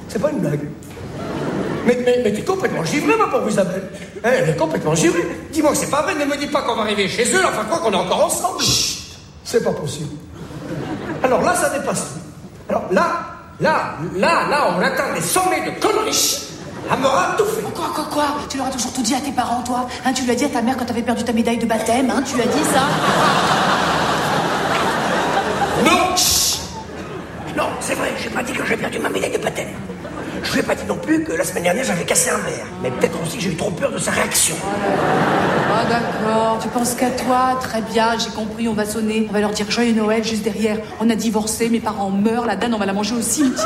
C'est pas une blague. Mais t'es complètement givrée, ma pauvre Isabelle. Elle est complètement givrée. Dis-moi que c'est pas vrai, ne me dis pas qu'on va arriver chez eux, enfin quoi qu'on est encore ensemble. Chut, c'est pas possible. Alors là, ça dépasse tout. Alors là, on atteint des sommets de conneries à me rattouffer. Quoi Tu leur as toujours tout dit à tes parents, toi, hein? Tu lui as dit à ta mère quand t'avais perdu ta médaille de baptême, hein? Tu lui as dit ça? Non. Chut. Non, c'est vrai, j'ai pas dit que j'ai perdu ma médaille de baptême. Je lui ai pas dit non plus que la semaine dernière j'avais cassé un verre. Mais peut-être aussi que j'ai eu trop peur de sa réaction. Ah d'accord, tu penses qu'à toi? Très bien, j'ai compris, on va sonner. On va leur dire joyeux Noël juste derrière. On a divorcé, mes parents meurent, la dinde on va la manger au cimetière.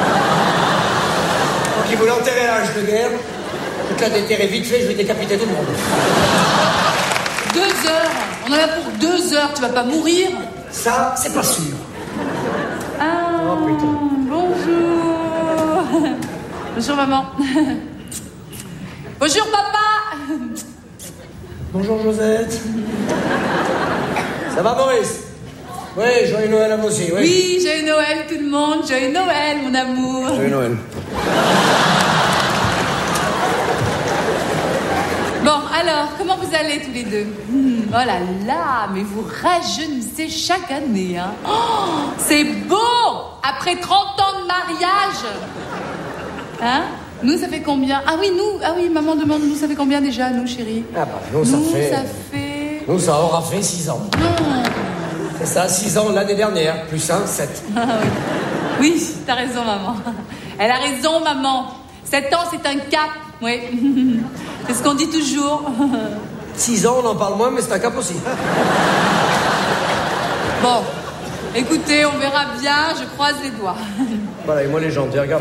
Donc ils voulaient enterrer à l'âge de guerre. Je te la déterrer vite fait, je vais décapiter tout le monde. 2 heures. On en a pour 2 heures, tu vas pas mourir? Ça, c'est pas sûr. Ah, oh putain. Bonjour. Bonjour maman. Bonjour papa. Bonjour Josette. Ça va Maurice? Oui, joyeux Noël à vous aussi, oui. Oui, joyeux Noël tout le monde, joyeux Noël mon amour. Joyeux Noël. Bon, alors, comment vous allez tous les deux? Oh là là, mais vous rajeunissez chaque année, hein. Oh, c'est beau. Après 30 ans de mariage. Hein? Nous, ça fait combien? Ah oui, maman demande, nous, ça fait combien déjà, nous, chérie? Ah bah, nous, ça fait... Nous, ça aura fait 6 ans. C'est ça, 6 ans l'année dernière, plus 1, 7. Ah oui. Oui, t'as raison, maman. Elle a raison, maman. 7 ans, c'est un cap, oui. C'est ce qu'on dit toujours. 6 ans, on en parle moins, mais c'est un cap aussi. Bon, écoutez, on verra bien, je croise les doigts. Voilà, et moi les jambes, regarde.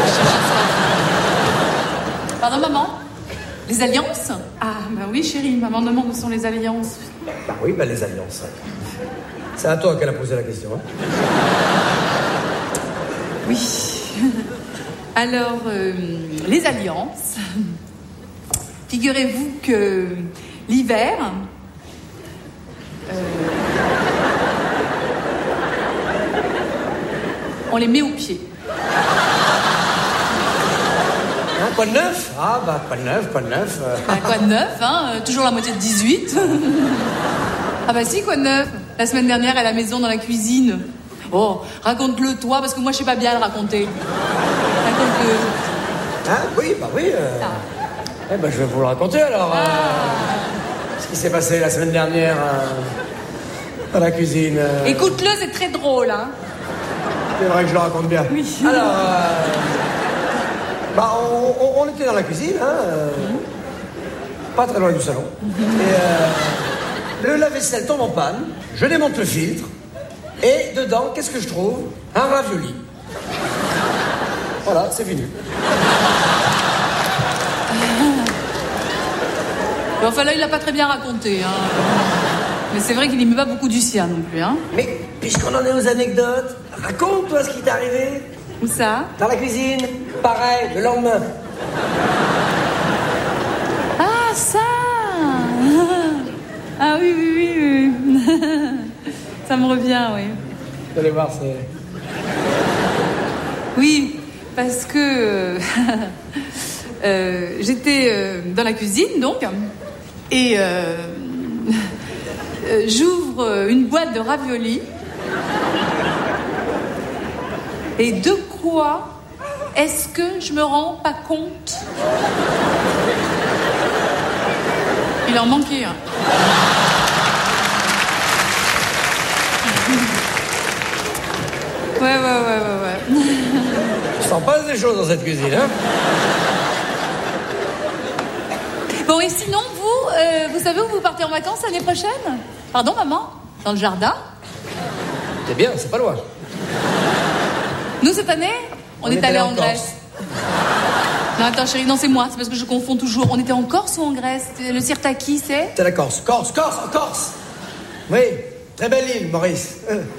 Pardon, maman? Les alliances? Ah, bah oui, chérie, maman demande où sont les alliances. Bah oui, bah les alliances. C'est à toi qu'elle a posé la question. Hein. Oui. Alors, les alliances... Figurez-vous que l'hiver... on les met au pied. Hein, quoi de neuf? Ah, bah, quoi de neuf. Bah, quoi de neuf, hein? Toujours la moitié de 18. Ah bah si, quoi de neuf? La semaine dernière, à la maison, dans la cuisine. Oh, raconte-le, toi, parce que moi, je sais pas bien le raconter. Raconte-le. Hein? Oui, bah oui. Eh ben, je vais vous le raconter, alors. Ce qui s'est passé la semaine dernière dans la cuisine. Écoute-le, c'est très drôle, hein? C'est vrai que je le raconte bien. Oui. Alors, bah, on était dans la cuisine, hein, pas très loin du salon. Et le lave-vaisselle tombe en panne, je démonte le filtre, et dedans, qu'est-ce que je trouve? Un ravioli. Voilà, c'est fini. Bon, enfin là, il l'a pas très bien raconté, hein. Mais c'est vrai qu'il n'y met pas beaucoup du sien non plus, hein. Mais puisqu'on en est aux anecdotes, raconte-toi ce qui t'est arrivé. Où ça? Dans la cuisine, pareil, le lendemain. Ah, ça! Ah oui. Ça me revient, oui. Vous allez voir, c'est... Oui, parce que j'étais dans la cuisine, donc, et j'ouvre une boîte de raviolis. Et de quoi est-ce que je me rends pas compte? Il en manquait un. Ouais. Il s'en passe des choses dans cette cuisine, hein? Bon, et sinon, vous savez où vous partez en vacances l'année prochaine? Pardon, maman? Dans le jardin? C'est bien, c'est pas loin. Nous, cette année, on est allé en Grèce. Non, attends, chérie, non, c'est moi. C'est parce que je confonds toujours. On était en Corse ou en Grèce? Le Sirtaki, c'est? C'est la Corse. Corse. Oui, très belle île, Maurice.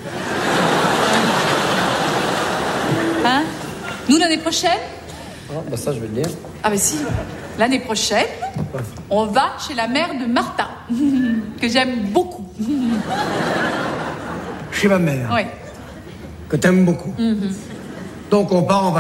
Hein? Nous, l'année prochaine? Ah, bah ça, je vais le dire. Ah, bah si. L'année prochaine, on va chez la mère de Martha, que j'aime beaucoup. Chez ma mère. Oui. Que t'aimes beaucoup. Donc, on part en vacances.